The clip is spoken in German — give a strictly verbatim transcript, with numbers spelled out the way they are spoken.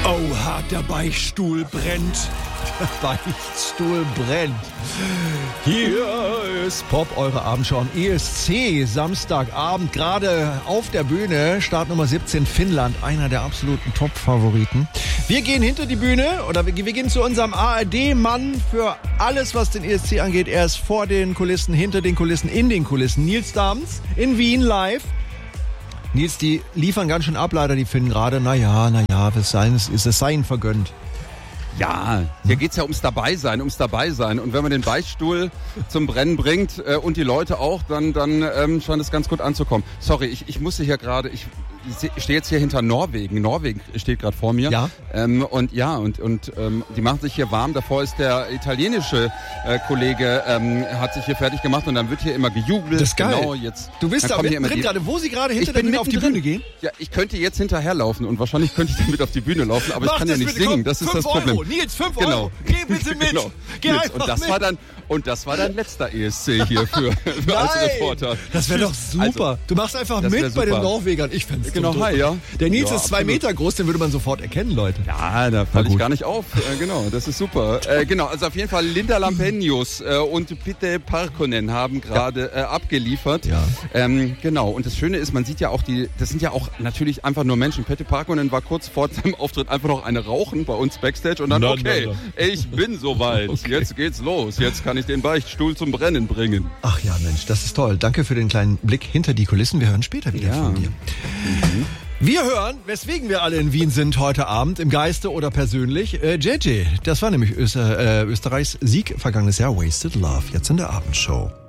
Oha, der Beichtstuhl brennt. Der Beichtstuhl brennt. Hier ist Pop, eure Abendshow am E S C. Samstagabend, gerade auf der Bühne. Start Nummer siebzehn, Finnland. Einer der absoluten Top-Favoriten. Wir gehen hinter die Bühne, oder wir, wir gehen zu unserem A R D-Mann für alles, was den E S C angeht. Er ist vor den Kulissen, hinter den Kulissen, in den Kulissen. Nils Dahms in Wien live. Nils, die liefern ganz schön ab, leider, die Finnen gerade. Naja, naja, es sei, es sei ihnen vergönnt. Ja, hier geht's ja ums Dabeisein, ums Dabeisein. Und wenn man den Beichtstuhl zum Brennen bringt äh, und die Leute auch, dann, dann ähm, scheint es ganz gut anzukommen. Sorry, ich, ich musste hier gerade, ich, ich stehe jetzt hier hinter Norwegen. Norwegen steht gerade vor mir. Ja. Ähm, und ja, und, und ähm, die machen sich hier warm. Davor ist der italienische äh, Kollege, ähm, hat sich hier fertig gemacht und dann wird hier immer gejubelt. Das ist geil. Genau, jetzt, du bist da mittendrin gerade, wo sie gerade hinter der Bühne auf die Bühne gehen? Ja, ich könnte jetzt hinterherlaufen und wahrscheinlich könnte ich dann mit auf die Bühne laufen, aber Mach ich kann ja nicht bitte, singen. Komm, das ist das Euro. Problem. Nils, fünf genau. Euro. Geh bitte mit. Genau. Geh Nils. einfach und das mit. war dann Und das war dein letzter E S C hier für, für Nein, als Reporter. Das wäre doch super. Also, du machst einfach mit bei den Norwegern. Ich fände es genau, hi, ja. Der Nils ja, ist zwei absolut. Meter groß, den würde man sofort erkennen, Leute. Ja, da falle ich gar nicht auf. Äh, genau, das ist super. Äh, genau, also auf jeden Fall Linda Lampenius äh, und Pete Parkkonen haben gerade ja. äh, abgeliefert. Ja. Ähm, genau, und das Schöne ist, man sieht ja auch die, das sind ja auch natürlich einfach nur Menschen. Pete Parkkonen war kurz vor seinem Auftritt einfach noch eine rauchen bei uns Backstage und dann, nein, okay, nein, nein. ich bin soweit. Okay. Jetzt geht's los. Jetzt kann ich den Beichtstuhl zum Brennen bringen. Ach ja, Mensch, das ist toll. Danke für den kleinen Blick hinter die Kulissen. Wir hören später wieder ja. von dir. Mhm. Wir hören, weswegen wir alle in Wien sind heute Abend, im Geiste oder persönlich, äh, J J. Das war nämlich Öster, äh, Österreichs Sieg vergangenes Jahr, Wasted Love, jetzt in der Abendshow.